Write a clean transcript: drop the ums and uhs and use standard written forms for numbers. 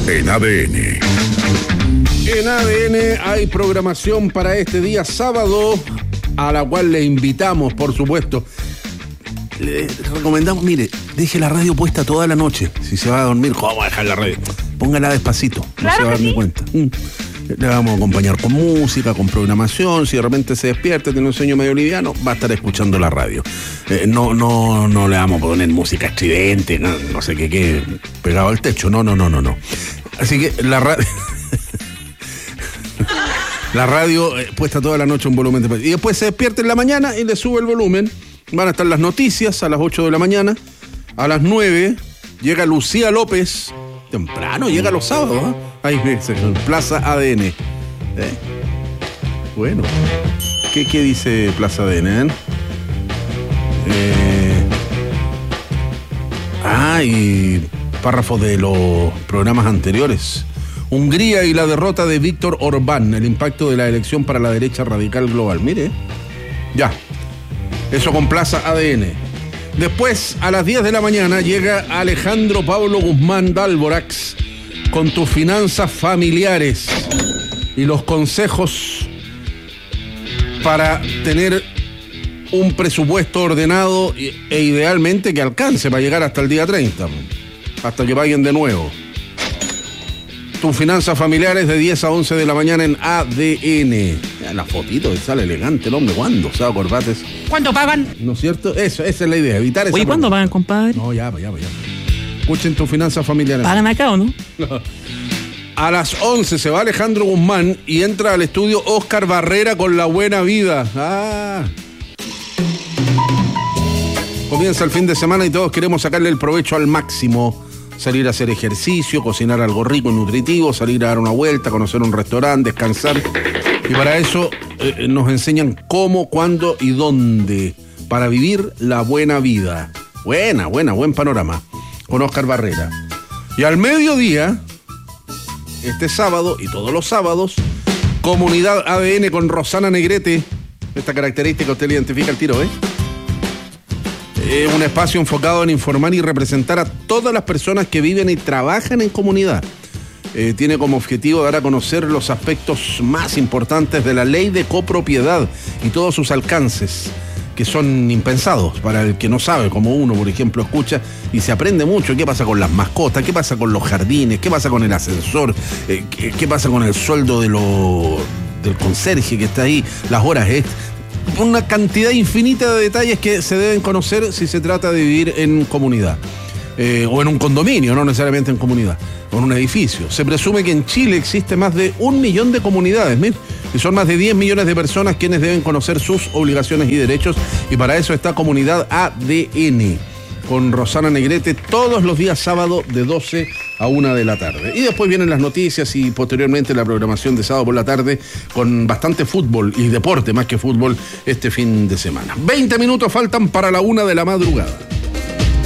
en ADN. En ADN hay programación para este día sábado, a la cual le invitamos, por supuesto. Le recomendamos, mire, deje la radio puesta toda la noche. Si se va a dormir, ¿cómo va a dejar la radio? Póngala despacito, no se va a dar ni cuenta. Le vamos a acompañar con música, con programación. Si de repente se despierta, tiene un sueño medio liviano, va a estar escuchando la radio. No le vamos a poner música estridente, no sé qué, pegado al techo. No. Así que la radio... La radio puesta toda la noche en volumen de... Y después se despierta en la mañana y le sube el volumen. Van a estar las noticias a las 8 de la mañana. A las 9 llega Lucía López. Temprano, llega los sábados, ¿eh? Ahí ves, Plaza ADN. Bueno. ¿Qué dice Plaza ADN? Y párrafos de los programas anteriores. Hungría y la derrota de Víctor Orbán, el impacto de la elección para la derecha radical global. Mire, ya. Eso con Plaza ADN. Después, a las 10 de la mañana, llega Alejandro Pablo Guzmán Dálvorax con tus finanzas familiares y los consejos para tener un presupuesto ordenado e idealmente que alcance para llegar hasta el día 30, hasta que paguen de nuevo. Tus finanzas familiares de 10 a 11 de la mañana en ADN. La fotito que sale elegante el hombre. ¿Cuándo? ¿Sabe corbates? ¿Cuándo pagan? ¿No es cierto? Esa es la idea, evitar esa... Oye, ¿cuándo pagan, compadre? No, ya. Escuchen tus finanzas familiares. ¿Pagan acá o no? A las 11 se va Alejandro Guzmán y entra al estudio Oscar Barrera con La Buena Vida. Comienza el fin de semana y todos queremos sacarle el provecho al máximo. Salir a hacer ejercicio, cocinar algo rico y nutritivo, salir a dar una vuelta, conocer un restaurante, descansar. Y para eso nos enseñan cómo, cuándo y dónde para vivir la buena vida. Buen panorama. Con Oscar Barrera. Y al mediodía, este sábado y todos los sábados, Comunidad ADN con Rosana Negrete. Esta característica usted le identifica al tiro, un espacio enfocado en informar y representar a todas las personas que viven y trabajan en comunidad. Tiene como objetivo dar a conocer los aspectos más importantes de la ley de copropiedad y todos sus alcances, que son impensados para el que no sabe, como uno, por ejemplo, escucha y se aprende mucho. ¿Qué pasa con las mascotas? ¿Qué pasa con los jardines? ¿Qué pasa con el ascensor? ¿Qué pasa con el sueldo del conserje que está ahí? Las horas una cantidad infinita de detalles que se deben conocer si se trata de vivir en comunidad. O en un condominio, no necesariamente en comunidad, o en un edificio. Se presume que en Chile existe más de 1 millón de comunidades, y son más de 10 millones de personas quienes deben conocer sus obligaciones y derechos, y para eso está Comunidad ADN, con Rosana Negrete, todos los días sábado de 12 a 1 de la tarde. Y después vienen las noticias y posteriormente la programación de sábado por la tarde con bastante fútbol y deporte más que fútbol este fin de semana. 20 minutos faltan para la 1 de la madrugada.